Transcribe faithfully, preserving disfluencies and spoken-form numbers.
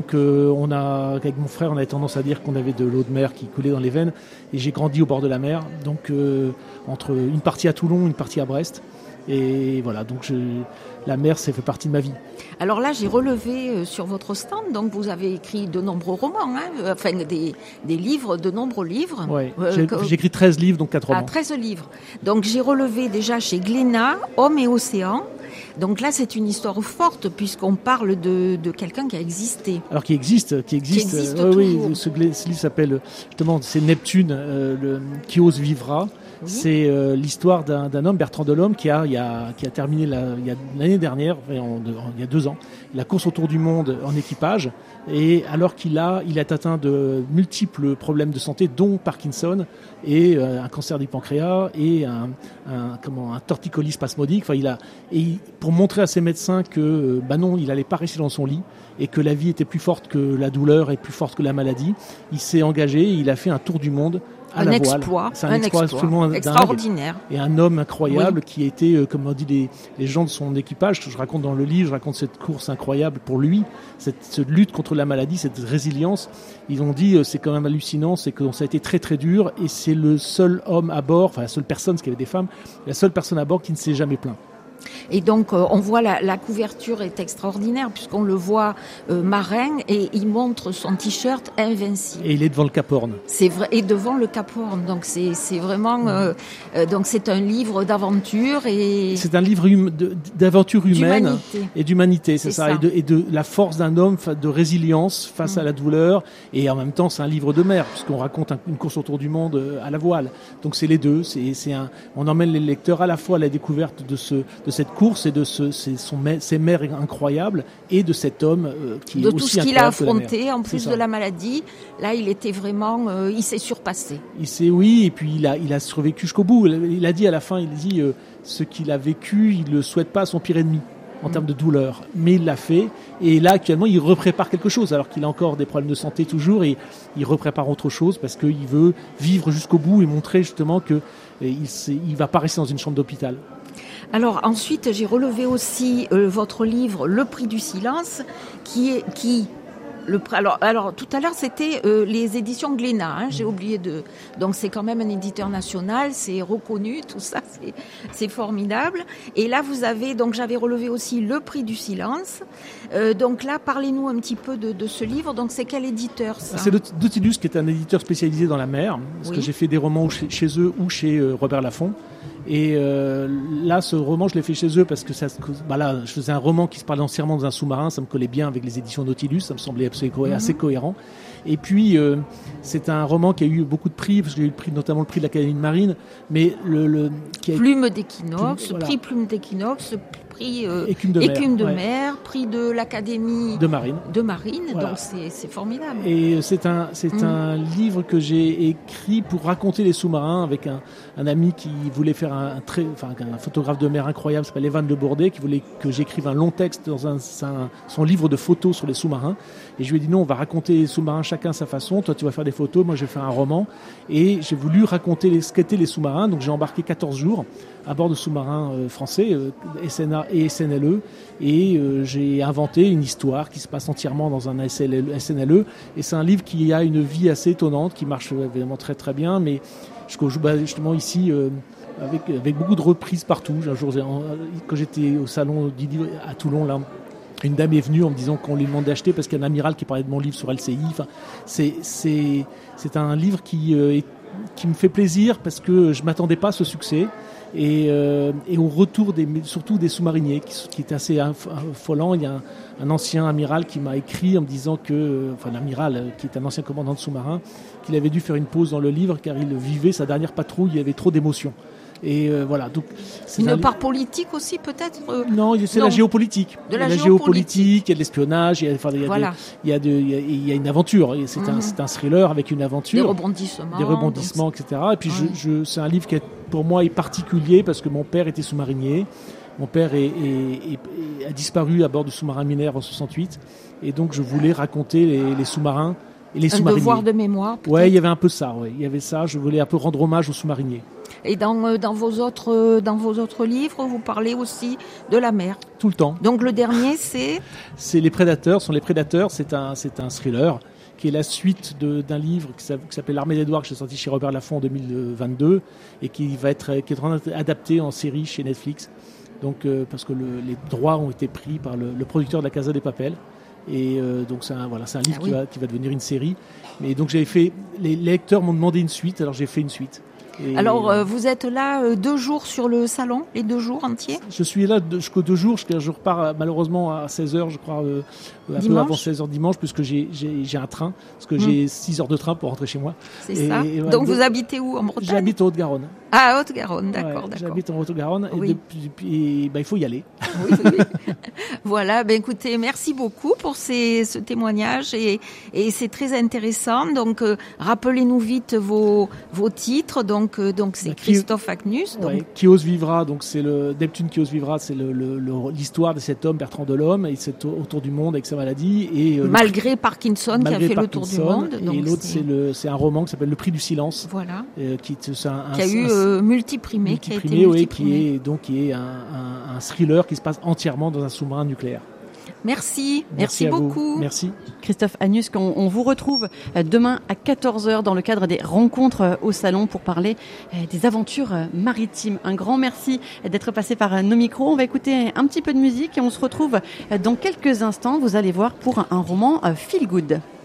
Donc, euh, on a, avec mon frère, on avait tendance à dire qu'on avait de l'eau de mer qui coulait dans les veines. Et j'ai grandi au bord de la mer, donc euh, entre une partie à Toulon, une partie à Brest. Et voilà, donc je, la mer, ça fait partie de ma vie. Alors là, j'ai relevé euh, sur votre stand, donc vous avez écrit de nombreux romans, hein, enfin des, des livres, de nombreux livres. Ouais, euh, j'ai, que, j'ai écrit treize livres, donc quatre romans. Ah, treize livres. Donc j'ai relevé déjà chez Glénat, Hommes et Océan. Donc là, c'est une histoire forte puisqu'on parle de, de quelqu'un qui a existé. Alors qui existe, qui existe. Qui existe euh, oui, toujours. ce, ce livre s'appelle justement, c'est Neptune, euh, le, qui ose vivra. Oui. C'est euh, l'histoire d'un, d'un homme, Bertrand Delhomme, qui a, il a, qui a terminé la, il y a, l'année dernière, en, en, il y a deux ans, la course autour du monde en équipage. Et alors qu'il a, il est atteint de multiples problèmes de santé, dont Parkinson et euh, un cancer du pancréas et un, un, comment, un torticolis spasmodique. Enfin, il a, et il, pour montrer à ses médecins que, bah non, il n'allait pas rester dans son lit et que la vie était plus forte que la douleur et plus forte que la maladie, il s'est engagé et il a fait un tour du monde. À un la exploit, voile. C'est un, un exploit, exploit absolument extraordinaire. Dingue. Et un homme incroyable oui. qui a été, euh, comme on dit les, les gens de son équipage, que je raconte dans le livre, je raconte cette course incroyable pour lui, cette, cette lutte contre la maladie, cette résilience. Ils ont dit, euh, c'est quand même hallucinant, c'est que ça a été très très dur et c'est le seul homme à bord, enfin la seule personne, parce qu'il y avait des femmes, la seule personne à bord qui ne s'est jamais plaint. Et donc, euh, on voit la, la couverture est extraordinaire puisqu'on le voit euh, marin et il montre son t-shirt invincible. Et il est devant le Cap Horn. C'est vrai, et devant le Cap Horn. Donc, c'est, c'est vraiment, euh, euh, donc c'est un livre d'aventure et c'est un livre hum, de, d'aventure humaine d'humanité. et d'humanité, c'est, c'est ça, ça. Et, de, et de la force d'un homme, de résilience face mmh. à la douleur. Et en même temps, c'est un livre de mer puisqu'on raconte un, une course autour du monde à la voile. Donc, c'est les deux. C'est, c'est un, on emmène les lecteurs à la fois à la découverte de ce de cette course et de ce, ces, son, ces mers incroyables et de cet homme euh, qui de est tout aussi ce qu'il a affronté en plus de la maladie. Là, il était vraiment, euh, il s'est surpassé. Il s'est, oui, et puis il a, il a survécu jusqu'au bout. Il a dit à la fin, il dit euh, ce qu'il a vécu, il le souhaite pas à son pire ennemi en mmh. termes de douleur, mais il l'a fait. Et là, actuellement, il reprépare quelque chose, alors qu'il a encore des problèmes de santé toujours, et il reprépare autre chose parce qu'il veut vivre jusqu'au bout et montrer justement que il, il va pas rester dans une chambre d'hôpital. Alors ensuite, j'ai relevé aussi euh, votre livre Le Prix du silence, qui est qui le alors alors tout à l'heure c'était euh, les éditions Glénat, hein, j'ai oublié de donc c'est quand même un éditeur national, c'est reconnu, tout ça, c'est c'est formidable. Et là vous avez donc j'avais relevé aussi Le Prix du silence. Euh, donc là parlez-nous un petit peu de, de ce livre. Donc c'est quel éditeur ça ? C'est Nautilus qui est un éditeur spécialisé dans la mer, parce oui. que j'ai fait des romans chez, chez eux ou chez euh, Robert Laffont. Et euh, là, ce roman, je l'ai fait chez eux parce que ça, bah là, je faisais un roman qui se parlait entièrement dans un sous-marin, ça me collait bien avec les éditions Nautilus, ça me semblait assez, co- assez cohérent. Et puis, euh, c'est un roman qui a eu beaucoup de prix, parce que j'ai eu le prix, notamment le prix de l'Académie de Marine, mais le, le qui a Plume d'équinoxe, Plume, voilà. prix Plume d'équinoxe, prix euh, Écume de mer, Écume de ouais. mer, prix de l'Académie de Marine. De Marine, voilà. Donc c'est, c'est formidable. Et c'est un, c'est mmh. un livre que j'ai écrit pour raconter les sous-marins avec un, un ami qui voulait faire un, un, très, enfin, un photographe de mer incroyable, s'appelle Evan Le Bourdet, qui voulait que j'écrive un long texte dans un, un, son livre de photos sur les sous-marins. Et je lui ai dit non, on va raconter les sous-marins chacun à sa façon. Toi, tu vas faire des photos, moi, je vais faire un roman. Et j'ai voulu raconter les, ce qu'étaient les sous-marins. Donc, j'ai embarqué quatorze jours à bord de sous-marins euh, français, euh, S N A et S N L E. Et euh, j'ai inventé une histoire qui se passe entièrement dans un S N L E. Et c'est un livre qui a une vie assez étonnante, qui marche évidemment très très bien. Mais je joue justement ici euh, avec, avec beaucoup de reprises partout. Un jour, quand j'étais au salon à Toulon, là, une dame est venue en me disant qu'on lui demande d'acheter parce qu'il y a un amiral qui parlait de mon livre sur L C I. Enfin, c'est, c'est, c'est un livre qui, euh, est, qui me fait plaisir parce que je ne m'attendais pas à ce succès. Et, euh, et au retour des, surtout des sous-mariniers qui, qui est assez affolant. Il y a un, un ancien amiral qui m'a écrit en me disant que, enfin l'amiral qui est un ancien commandant de sous-marin, qu'il avait dû faire une pause dans le livre car il vivait sa dernière patrouille, il y avait trop d'émotions. Et euh, voilà. Donc, c'est une un... part politique aussi peut-être euh... Non, c'est non. la géopolitique. De la, la géopolitique. géopolitique, il y a de l'espionnage, il y a, enfin, il y a, voilà. de, il y a, de, il y a, il y a une aventure. C'est, mm-hmm. un, c'est un thriller avec une aventure. Des rebondissements. Des rebondissements, donc... et cetera. Et puis ouais. je, je, c'est un livre qui est, pour moi est particulier parce que mon père était sous-marinier. Mon père est, est, est, a disparu à bord du sous-marin Minerve en soixante-huit. Et donc je voulais raconter les, les sous-marins. Et les un devoir de mémoire peut-être. Ouais, il y avait un peu ça. Ouais. Il y avait ça. Je voulais un peu rendre hommage aux sous-mariniers. Et dans, dans, vos autres, dans vos autres livres, vous parlez aussi de la mer. Tout le temps. Donc le dernier, c'est C'est Les Prédateurs. Ce sont les Prédateurs. C'est un, c'est un thriller qui est la suite de, d'un livre qui s'appelle L'Armée d'Edouard, qui est sorti chez Robert Laffont en deux mille vingt-deux et qui va être, qui est en train d'être adapté en série chez Netflix. Donc, euh, parce que le, les droits ont été pris par le, le producteur de La Casa des Papel. Et euh, donc c'est un, voilà, c'est un livre ah, qui, oui. va, qui va devenir une série. Mais donc j'avais fait, les lecteurs m'ont demandé une suite, alors j'ai fait une suite. Et alors, euh, vous êtes là euh, deux jours sur le salon, les deux jours entiers ? Je suis là de, jusqu'aux deux jours, jusqu'à, je repars euh, malheureusement à seize heures, je crois, euh, un dimanche. peu avant seize heures dimanche, puisque j'ai, j'ai, j'ai un train, parce que mmh. j'ai six heures de train pour rentrer chez moi. C'est et, ça. Et, et, donc, donc vous habitez où, en Bretagne ? J'habite en Haute-Garonne. Ah, Haute-Garonne, d'accord, ouais, d'accord. J'habite en Haute-Garonne, oui. et, depuis, et bah, il faut y aller. Oui, oui, oui. Voilà, ben écoutez, merci beaucoup pour ces, ce témoignage, et, et c'est très intéressant. Donc, euh, rappelez-nous vite vos, vos titres. Donc, euh, donc c'est bah, Christophe Agnus. Donc... Ouais, Qui ose vivra, donc c'est le Neptune qui ose vivra, c'est le, le, le, l'histoire de cet homme Bertrand Delhomme, et c'est autour du monde avec sa maladie. Et, euh, malgré Parkinson, malgré qui a fait Parkinson, le tour du monde. Et donc l'autre, c'est... c'est, le, c'est un roman qui s'appelle Le Prix du silence. Voilà. Euh, qui, c'est un, un, qui a eu euh, multiprimé, qui a été multiprimé, multiprimé. Oui, qui est, donc, qui est un, un, un thriller qui se passe entièrement dans un sous-marin nucléaire. Merci, merci, merci beaucoup. Vous. Merci. Christophe Agnus, on, on vous retrouve demain à quatorze heures dans le cadre des rencontres au salon pour parler des aventures maritimes. Un grand merci d'être passé par nos micros. On va écouter un petit peu de musique et on se retrouve dans quelques instants, vous allez voir, pour un roman feel good.